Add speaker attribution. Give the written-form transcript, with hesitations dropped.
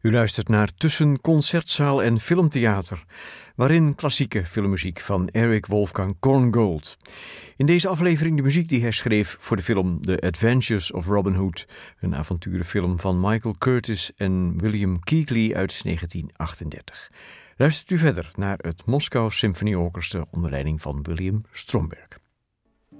Speaker 1: U luistert naar Tussen Concertzaal en Filmtheater, waarin klassieke filmmuziek van Erich Wolfgang Korngold. In deze aflevering de muziek die hij schreef voor de film The Adventures of Robin Hood, een avonturenfilm van Michael Curtiz en William Keighley uit 1938. Luistert u verder naar het Moskou Symphony Orchestra onder leiding van William Stromberg.